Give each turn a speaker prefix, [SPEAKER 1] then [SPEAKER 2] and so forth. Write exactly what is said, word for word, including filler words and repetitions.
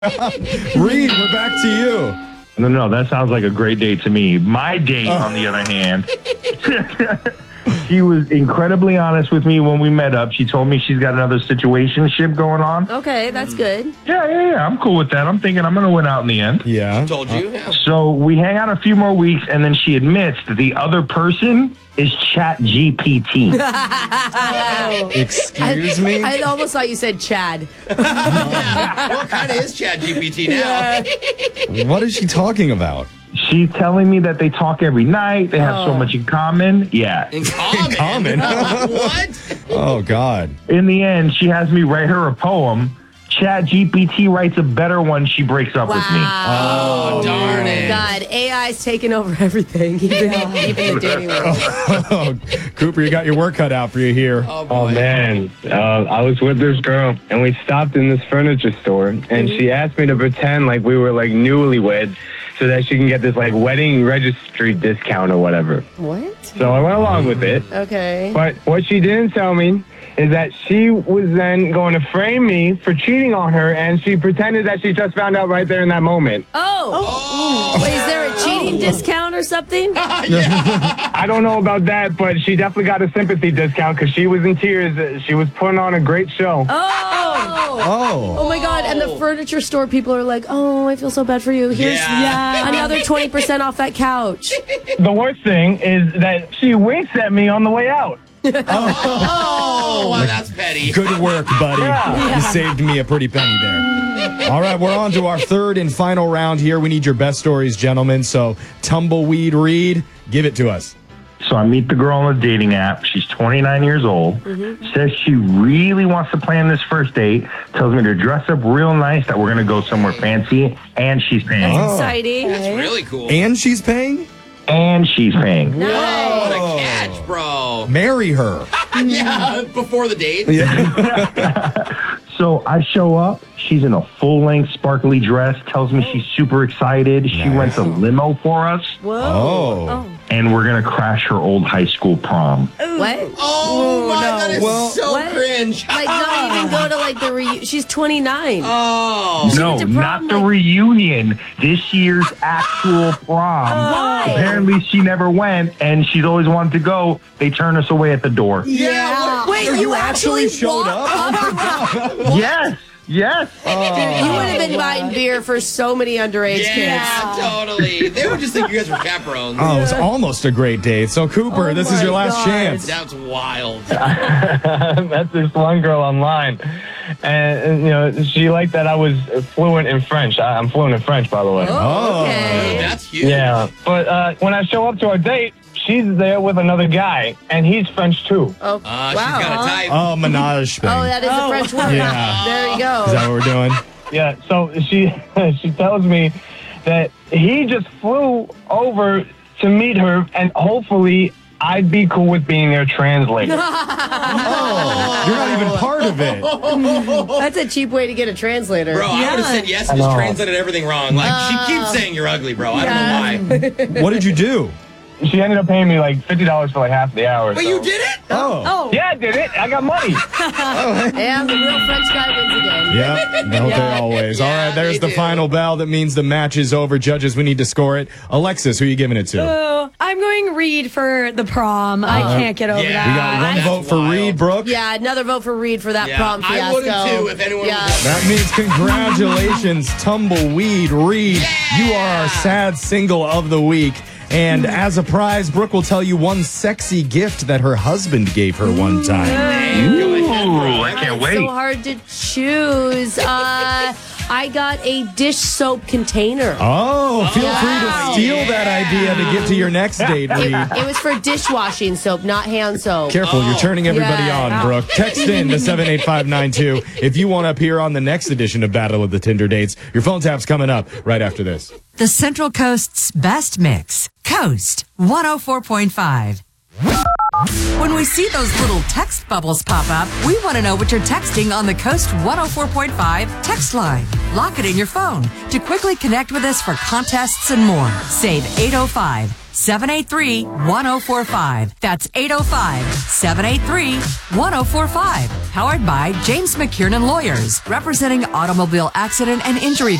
[SPEAKER 1] Reed, we're back to you.
[SPEAKER 2] No, no, that sounds like a great date to me. My date, oh. on the other hand, she was incredibly honest with me when we met up. She told me she's got another situationship going on.
[SPEAKER 3] Okay, that's good.
[SPEAKER 2] Yeah, yeah, yeah. I'm cool with that. I'm thinking I'm going to win out in the end.
[SPEAKER 1] Yeah.
[SPEAKER 4] Told you. Yeah.
[SPEAKER 2] So we hang out a few more weeks, and then she admits that the other person is Chat G P T.
[SPEAKER 3] Oh.
[SPEAKER 1] Excuse
[SPEAKER 3] I,
[SPEAKER 1] me?
[SPEAKER 3] I almost thought you said Chad.
[SPEAKER 4] Yeah. What kind of is Chat G P T now?
[SPEAKER 1] Yeah. What is she talking about?
[SPEAKER 2] She's telling me that they talk every night. They have oh. so much in common. Yeah.
[SPEAKER 4] In common?
[SPEAKER 1] In common?
[SPEAKER 4] What?
[SPEAKER 1] Oh, God.
[SPEAKER 2] In the end, she has me write her a poem. Chat G P T writes a better one. She breaks up
[SPEAKER 3] wow.
[SPEAKER 2] with me.
[SPEAKER 4] Oh, darn it.
[SPEAKER 3] God, A I's taking over everything, even, even the dating world.
[SPEAKER 1] Oh, Cooper, you got your work cut out for you here.
[SPEAKER 5] Oh, oh man. Uh, I was with this girl, and we stopped in this furniture store, and mm-hmm. she asked me to pretend like we were, like, newlyweds so that she can get this, like, wedding registry discount or whatever.
[SPEAKER 3] What?
[SPEAKER 5] So I went along with it.
[SPEAKER 3] Okay.
[SPEAKER 5] But what she didn't tell me is that she was then going to frame me for cheating on her, and she pretended that she just found out right there in that moment.
[SPEAKER 3] Oh. oh. Wait, is there a cheating oh. discount or something?
[SPEAKER 5] Yeah. I don't know about that, but she definitely got a sympathy discount because she was in tears. She was putting on a great show.
[SPEAKER 3] Oh.
[SPEAKER 1] Oh.
[SPEAKER 3] Oh, my God. And the furniture store people are like, oh, I feel so bad for you. Here's
[SPEAKER 4] yeah.
[SPEAKER 3] another twenty percent off that couch.
[SPEAKER 5] The worst thing is that she winks at me on the way out.
[SPEAKER 4] oh, oh well, that's petty.
[SPEAKER 1] Good work, buddy. Yeah. You saved me a pretty penny there. All right, we're on to our third and final round here. We need your best stories, gentlemen. So, Tumbleweed Reed, give it to us.
[SPEAKER 2] So I meet the girl on the dating app. She's twenty-nine years old. Mm-hmm. Says she really wants to plan this first date. Tells me to dress up real nice, that we're going to go somewhere fancy, and she's paying.
[SPEAKER 3] That's exciting.
[SPEAKER 4] That's really cool.
[SPEAKER 1] And she's paying?
[SPEAKER 2] And she's paying.
[SPEAKER 3] Nice.
[SPEAKER 4] Whoa, what a catch, bro.
[SPEAKER 1] Marry her.
[SPEAKER 4] Yeah, before the date.
[SPEAKER 2] Yeah. So I show up. She's in a full-length sparkly dress. Tells me she's super excited. She
[SPEAKER 1] nice.
[SPEAKER 2] rents a limo for us.
[SPEAKER 3] Whoa.
[SPEAKER 1] Oh.
[SPEAKER 3] oh.
[SPEAKER 2] And we're going to crash her old high school prom.
[SPEAKER 3] What?
[SPEAKER 4] Oh,
[SPEAKER 3] Ooh,
[SPEAKER 4] my,
[SPEAKER 3] no.
[SPEAKER 4] that is
[SPEAKER 1] well,
[SPEAKER 4] so
[SPEAKER 3] what?
[SPEAKER 4] cringe.
[SPEAKER 3] Like, not even go to, like, the reunion. She's twenty-nine.
[SPEAKER 4] Oh.
[SPEAKER 2] No, not the like... reunion. This year's actual prom.
[SPEAKER 3] Why?
[SPEAKER 2] Apparently, she never went, and she's always wanted to go. They turned us away at the door.
[SPEAKER 3] Yeah. Wait,
[SPEAKER 1] So
[SPEAKER 3] you,
[SPEAKER 1] you
[SPEAKER 3] actually,
[SPEAKER 1] actually showed
[SPEAKER 3] up?
[SPEAKER 1] up?
[SPEAKER 2] Yes. Yes.
[SPEAKER 1] Oh.
[SPEAKER 3] Dude, you would have been buying beer for so many underage
[SPEAKER 4] Yeah,
[SPEAKER 3] kids.
[SPEAKER 4] totally. They would just think you guys were chaperones.
[SPEAKER 1] Oh, it was almost a great date. So, Cooper,
[SPEAKER 3] Oh
[SPEAKER 1] this is your last
[SPEAKER 3] God.
[SPEAKER 1] chance.
[SPEAKER 4] That's wild.
[SPEAKER 5] Met this one girl online, and, and you know she liked that I was fluent in French. I, I'm fluent in French, by the way.
[SPEAKER 3] Oh, okay.
[SPEAKER 4] That's huge.
[SPEAKER 5] Yeah, but uh, when I show up to our date, she's there with another guy, and he's French too.
[SPEAKER 3] Oh,
[SPEAKER 4] Uh,
[SPEAKER 3] wow.
[SPEAKER 4] she's got a type.
[SPEAKER 1] Oh, menage thing.
[SPEAKER 3] Oh, that is
[SPEAKER 6] Oh.
[SPEAKER 3] a French word.
[SPEAKER 1] Yeah.
[SPEAKER 3] There you go.
[SPEAKER 1] Is that what we're doing?
[SPEAKER 5] Yeah, so she she tells me that he just flew over to meet her, and hopefully I'd be cool with being their translator.
[SPEAKER 1] Oh, you're not even part of it.
[SPEAKER 3] That's a cheap way to get a translator.
[SPEAKER 4] Bro, I would have said yes and just translated everything wrong. Like,
[SPEAKER 3] Uh,
[SPEAKER 4] she keeps saying you're ugly, bro. I don't know why.
[SPEAKER 1] What did you do?
[SPEAKER 5] She ended up paying me like fifty dollars for like half the hour.
[SPEAKER 4] But
[SPEAKER 5] so.
[SPEAKER 4] you did it?
[SPEAKER 1] Oh.
[SPEAKER 3] Oh.
[SPEAKER 5] Yeah, I did it. I got money.
[SPEAKER 3] And the real French guy wins again.
[SPEAKER 1] Yeah, don't they always?
[SPEAKER 4] Yeah,
[SPEAKER 1] All right, there's
[SPEAKER 4] they
[SPEAKER 1] the
[SPEAKER 4] do.
[SPEAKER 1] final bell. That means the match is over. Judges, we need to score it. Alexis, who are you giving it to?
[SPEAKER 6] Oh, I'm going Reed for the prom. I can't get over
[SPEAKER 4] Yeah.
[SPEAKER 1] We
[SPEAKER 6] that.
[SPEAKER 1] got one
[SPEAKER 4] That's
[SPEAKER 1] vote for
[SPEAKER 4] wild.
[SPEAKER 1] Reed, Brooke.
[SPEAKER 3] Yeah, another vote for Reed for that
[SPEAKER 4] Yeah,
[SPEAKER 3] prom fiasco.
[SPEAKER 4] I would have too if anyone
[SPEAKER 3] Yeah.
[SPEAKER 4] was
[SPEAKER 1] That means congratulations, Tumbleweed Reed. You are our sad single of the week. And as a prize, Brooke will tell you one sexy gift that her husband gave her one time.
[SPEAKER 2] Ooh, I can't
[SPEAKER 3] It's
[SPEAKER 2] wait.
[SPEAKER 3] so hard to choose. Uh, I got a dish soap container.
[SPEAKER 1] Oh, feel
[SPEAKER 3] Wow.
[SPEAKER 1] free to steal that idea to get to your next date, Reed.
[SPEAKER 3] It, it was for dishwashing soap, not hand soap.
[SPEAKER 1] Careful, you're turning everybody
[SPEAKER 3] Yeah.
[SPEAKER 1] on, Brooke. Text in to seven eight five nine two if you want to appear on the next edition of Battle of the Tinder Dates. Your phone tap's coming up right after this.
[SPEAKER 7] The Central Coast's best mix. Coast one oh four point five. When we see those little text bubbles pop up, we want to know what you're texting on the Coast one oh four point five text line. Lock it in your phone to quickly connect with us for contests and more. Save eight oh five, seven eight three, one oh four five. That's eight oh five, seven eight three, one oh four five. Powered by James McKiernan Lawyers, representing automobile accident and injury